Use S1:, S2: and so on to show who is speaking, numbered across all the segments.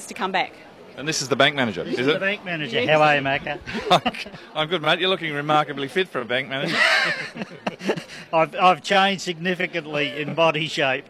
S1: to come back.
S2: And this is the bank manager, is it?
S3: The bank manager. How are you, Macca?
S2: I'm good, mate. You're looking remarkably fit for a bank manager.
S3: I've changed significantly in body shape.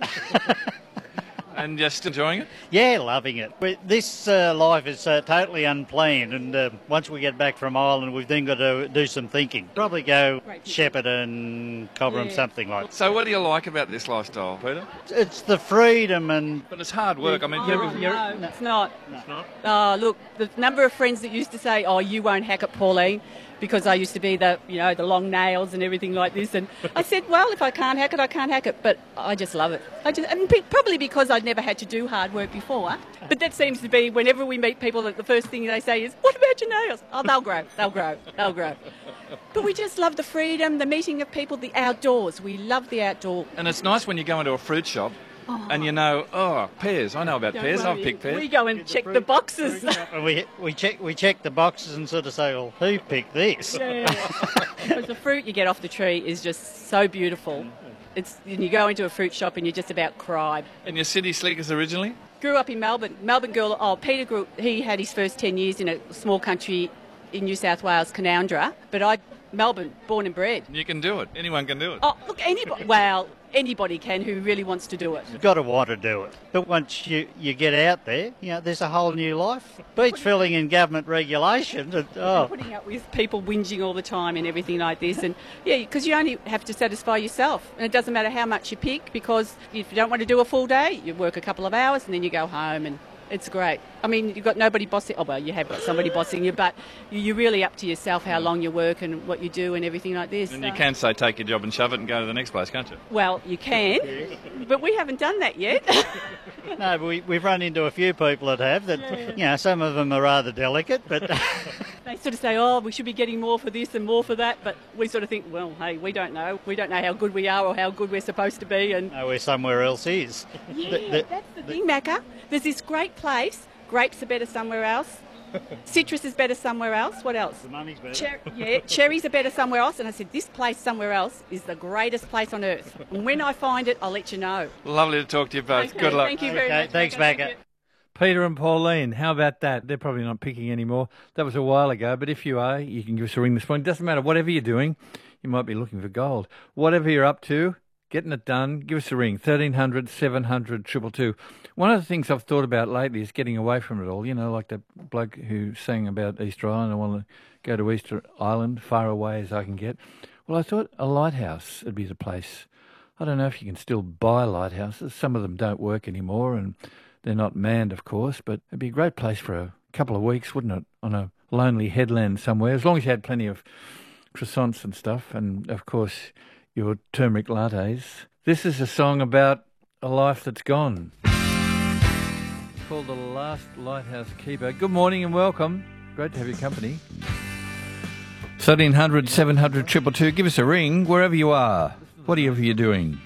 S2: And you're still enjoying it?
S3: Yeah, loving it. This life is totally unplanned, and once we get back from Ireland, we've then got to do some thinking. Probably go Shepparton, Cobram, something like that.
S2: So what do you like about this lifestyle, Peter?
S3: It's the freedom and...
S2: But it's hard work. I mean,
S1: No, it's not.
S2: It's not?
S1: Look, the number of friends that used to say, "Oh, you won't hack it, Pauline," because I used to be the long nails and everything like this. And I said, well, if I can't hack it, I can't hack it. But I just love it. Probably because I'd never had to do hard work before. But that seems to be whenever we meet people, that the first thing they say is, "What about your nails?" "Oh, they'll grow." But we just love the freedom, the meeting of people, the outdoors. We love the outdoor.
S2: And it's nice when you go into a fruit shop and you know, pears. I know about pears. I've picked pears.
S1: We go and check the boxes.
S3: And we check the boxes and sort of say, well, who picked this?
S1: Yeah. Because the fruit you get off the tree is just so beautiful. And you go into a fruit shop and you just about cry.
S2: And you're city slickers originally?
S1: Grew up in Melbourne. Melbourne girl. Peter he had his first 10 years in a small country in New South Wales, Canowindra. But Melbourne, born and bred.
S2: You can do it. Anyone can do it.
S1: Oh, look, anybody can who really wants to do it.
S3: You've got to want to do it. But once you get out there, there's a whole new life. Beach filling in government regulation.
S1: Putting up with people whinging all the time and everything like this. And because you only have to satisfy yourself. And it doesn't matter how much you pick, because if you don't want to do a full day, you work a couple of hours and then you go home, and it's great. I mean, you've got nobody bossing. Oh, well, you have got somebody bossing you, but you're really up to yourself how long you work and what you do and everything like this.
S2: And you can say take your job and shove it and go to the next place, can't you?
S1: Well, you can, but we haven't done that yet.
S3: No, but we've run into a few people that have. That some of them are rather delicate, but...
S1: They sort of say, "Oh, we should be getting more for this and more for that," but we sort of think, well, hey, we don't know. We don't know how good we are or how good we're supposed to be. And
S3: where somewhere else is.
S1: Yeah, that's the thing, Macca. There's this great place. Grapes are better somewhere else. Citrus is better somewhere else. What else?
S3: The money's better.
S1: Cherries are better somewhere else. And I said, this place somewhere else is the greatest place on earth. And when I find it, I'll let you know.
S2: Lovely to talk to you both.
S1: Okay,
S2: Good luck.
S1: Thank you very much.
S3: Thanks, Macca.
S4: Peter and Pauline, how about that? They're probably not picking anymore. That was a while ago, but if you are, you can give us a ring this morning. Doesn't matter, whatever you're doing, you might be looking for gold. Whatever you're up to, getting it done, give us a ring, 1300 700 222. One of the things I've thought about lately is getting away from it all. Like that bloke who sang about Easter Island. I want to go to Easter Island, far away as I can get. Well, I thought a lighthouse would be the place. I don't know if you can still buy lighthouses. Some of them don't work anymore, and they're not manned, of course, but it'd be a great place for a couple of weeks, wouldn't it, on a lonely headland somewhere, as long as you had plenty of croissants and stuff, and, of course, your turmeric lattes. This is a song about a life that's gone. It's called The Last Lighthouse Keeper. Good morning and welcome. Great to have your company. 1300 700 222. Give us a ring wherever you are, whatever you're doing.